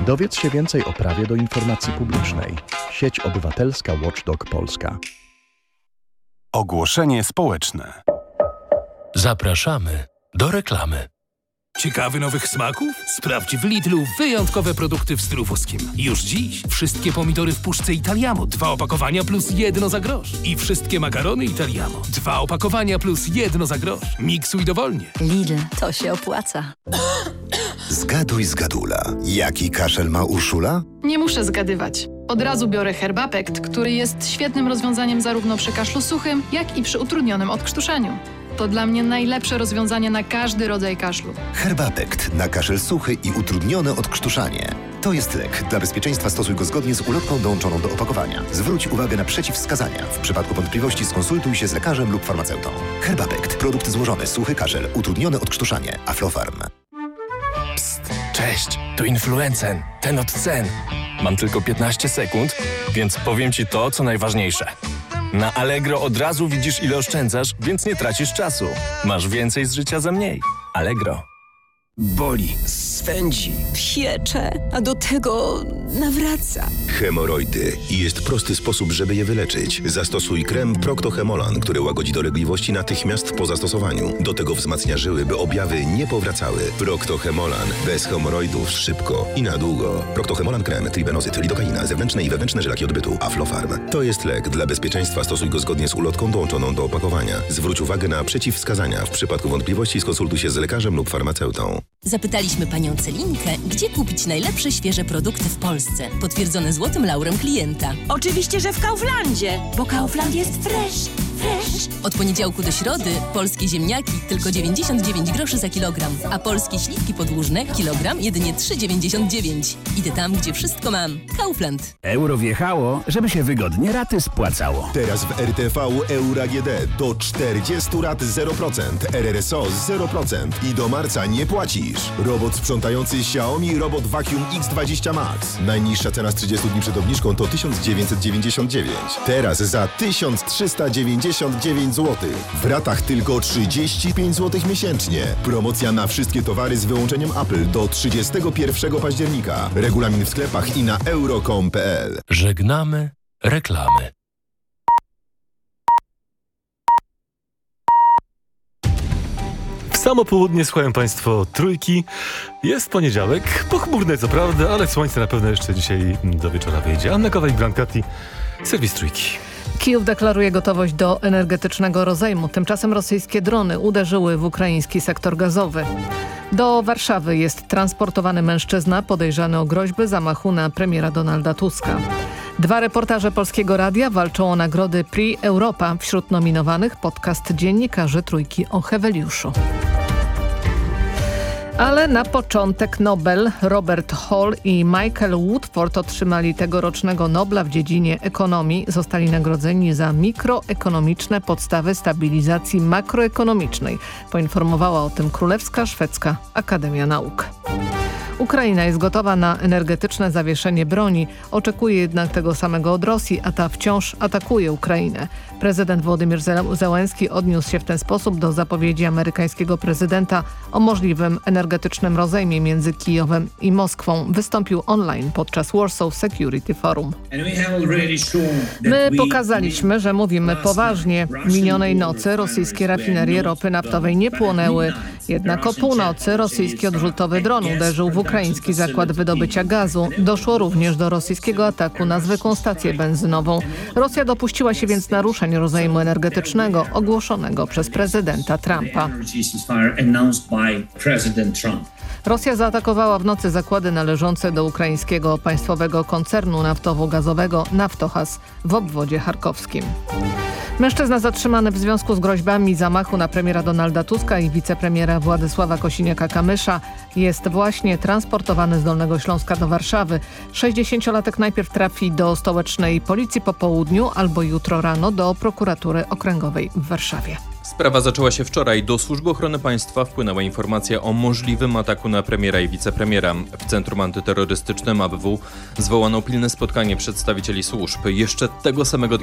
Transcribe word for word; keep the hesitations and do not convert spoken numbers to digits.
Dowiedz się więcej o prawie do informacji publicznej. Sieć obywatelska Watchdog Polska. Ogłoszenie społeczne. Zapraszamy do reklamy. Ciekawy nowych smaków? Sprawdź w Lidlu wyjątkowe produkty w stylu włoskim. Już dziś wszystkie pomidory w puszce Italiamo. Dwa opakowania plus jedno za grosz. I wszystkie makarony Italiamo. Dwa opakowania plus jedno za grosz. Miksuj dowolnie. Lidl, to się opłaca. Zgaduj, zgadula. Jaki kaszel ma Urszula? Nie muszę zgadywać. Od razu biorę Herbapekt, który jest świetnym rozwiązaniem zarówno przy kaszlu suchym, jak i przy utrudnionym odkrztuszaniu. To dla mnie najlepsze rozwiązanie na każdy rodzaj kaszlu. Herbapekt na kaszel suchy i utrudnione odkrztuszanie. To jest lek. Dla bezpieczeństwa stosuj go zgodnie z ulotką dołączoną do opakowania. Zwróć uwagę na przeciwwskazania. W przypadku wątpliwości skonsultuj się z lekarzem lub farmaceutą. Herbapekt. Produkt złożony. Suchy kaszel. Utrudnione odkrztuszanie. Aflofarm. Psst, cześć, tu Influencen, ten od cen. Mam tylko piętnaście sekund, więc powiem Ci to, co najważniejsze. Na Allegro od razu widzisz, ile oszczędzasz, więc nie tracisz czasu. Masz więcej z życia za mniej. Allegro. Boli, swędzi, Piecze, a do tego nawraca. Hemoroidy. I jest prosty sposób, żeby je wyleczyć. Zastosuj krem Procto-Hemolan, który łagodzi dolegliwości natychmiast po zastosowaniu. Do tego wzmacnia żyły, by objawy nie powracały. Procto-Hemolan. Bez hemoroidów szybko i na długo. Procto-Hemolan krem, tribenozyt, lidokaina, zewnętrzne i wewnętrzne żylaki odbytu, Aflofarm. To jest lek. Dla bezpieczeństwa stosuj go zgodnie z ulotką dołączoną do opakowania. Zwróć uwagę na przeciwwskazania. W przypadku wątpliwości skonsultuj się z lekarzem lub farmaceutą. Zapytaliśmy panią Celinkę, gdzie kupić najlepsze świeże produkty w Polsce. Potwierdzone złotym laurem klienta. Oczywiście, że w Kauflandzie, bo Kaufland jest fresh, fresh. Od poniedziałku do środy polskie ziemniaki tylko dziewięćdziesiąt dziewięć groszy za kilogram, a polskie śliwki podłużne kilogram jedynie trzy dziewięćdziesiąt dziewięć. Idę tam, gdzie wszystko mam. Kaufland. Euro wjechało, żeby się wygodnie raty spłacało. Teraz w R T V Euro A G D do czterdziestu rat zero procent, R R S O zero procent i do marca nie płacisz. Robot sprzątający Xiaomi Robot Vacuum X dwadzieścia Max. Najniższa cena z trzydziestu dni przed obniżką to tysiąc dziewięćset dziewięćdziesiąt dziewięć. Teraz za tysiąc trzysta dziewięćdziesiąt dziewięć złotych. W ratach tylko trzydzieści pięć złotych miesięcznie. Promocja na wszystkie towary z wyłączeniem Apple do trzydziestego pierwszego października. Regulamin w sklepach i na euro kropka com kropka p l. Żegnamy reklamy. W samo południe słuchają Państwo Trójki. Jest poniedziałek, pochmurne co prawda, ale słońce na pewno jeszcze dzisiaj do wieczora wyjdzie. Anna Kowa i Brankati, serwis Trójki. Kijów deklaruje gotowość do energetycznego rozejmu. Tymczasem rosyjskie drony uderzyły w ukraiński sektor gazowy. Do Warszawy jest transportowany mężczyzna podejrzany o groźby zamachu na premiera Donalda Tuska. Dwa reportaże Polskiego Radia walczą o nagrody Prix Europa. Wśród nominowanych podcast dziennikarzy Trójki o Heweliuszu. Ale na początek Nobel. Robert Hall i Michael Woodford otrzymali tegorocznego Nobla w dziedzinie ekonomii. Zostali nagrodzeni za mikroekonomiczne podstawy stabilizacji makroekonomicznej. Poinformowała o tym Królewska Szwedzka Akademia Nauk. Ukraina jest gotowa na energetyczne zawieszenie broni. Oczekuje jednak tego samego od Rosji, a ta wciąż atakuje Ukrainę. Prezydent Wołodymyr Zełenski odniósł się w ten sposób do zapowiedzi amerykańskiego prezydenta o możliwym energetycznym rozejmie między Kijowem i Moskwą. Wystąpił online podczas Warsaw Security Forum. My pokazaliśmy, że mówimy poważnie. Minionej nocy rosyjskie rafinerie ropy naftowej nie płonęły. Jednak o północy rosyjski odrzutowy dron uderzył w ukraiński zakład wydobycia gazu. Doszło również do rosyjskiego ataku na zwykłą stację benzynową. Rosja dopuściła się więc naruszeń rozejmu energetycznego ogłoszonego przez prezydenta Trumpa. Rosja zaatakowała w nocy zakłady należące do ukraińskiego państwowego koncernu naftowo-gazowego Naftogaz w obwodzie charkowskim. Mężczyzna zatrzymany w związku z groźbami zamachu na premiera Donalda Tuska i wicepremiera Władysława Kosiniaka-Kamysza jest właśnie transportowany z Dolnego Śląska do Warszawy. sześćdziesięciolatek najpierw trafi do stołecznej policji po południu albo jutro rano do prokuratury okręgowej w Warszawie. Sprawa zaczęła się wczoraj. Do Służby Ochrony Państwa wpłynęła informacja o możliwym ataku na premiera i wicepremiera. W Centrum Antyterrorystycznym A B W zwołano pilne spotkanie przedstawicieli służb. Jeszcze tego samego dnia